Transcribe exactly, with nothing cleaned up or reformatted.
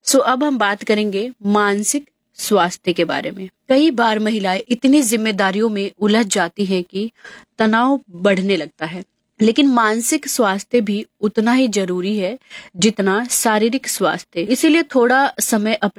सो अब हम बात करेंगे मानसिक स्वास्थ्य के बारे में। कई बार महिलाएं इतनी जिम्मेदारियों में उलझ जाती हैं कि तनाव बढ़ने लगता है, लेकिन मानसिक स्वास्थ्य भी उतना ही जरूरी है जितना शारीरिक स्वास्थ्य। इसीलिए थोड़ा समय अपने